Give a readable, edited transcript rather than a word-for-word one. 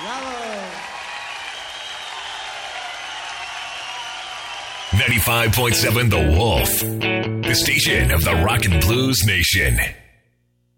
Bravo. 95.7 The Wolf, the station of the Rock and Blues Nation.